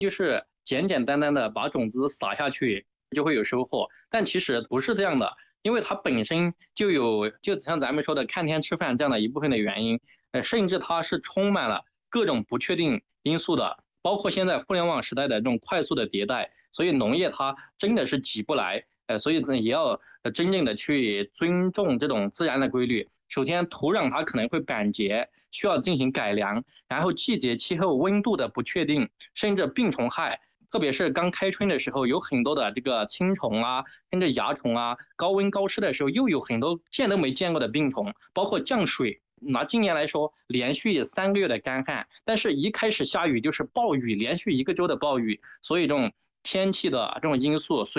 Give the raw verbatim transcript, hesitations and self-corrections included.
就是简简单单的把种子撒下去就会有收获，但其实不是这样的，因为它本身就有，就像咱们说的看天吃饭这样的一部分的原因，呃，甚至它是充满了各种不确定因素的，包括现在互联网时代的这种快速的迭代，所以农业它真的是挤不来，呃，所以也要真正的去尊重这种自然的规律。首先，土壤它可能会板结，需要进行改良，然后季节、气候、温度的不确定，甚至病虫害。特别是刚开春的时候，有很多的这个青虫啊，甚至蚜虫啊，高温高湿的时候，又有很多见都没见过的病虫，包括降水。拿今年来说，连续三个月的干旱，但是一开始下雨就是暴雨，连续一个周的暴雨，所以这种天气的这种因素，所以。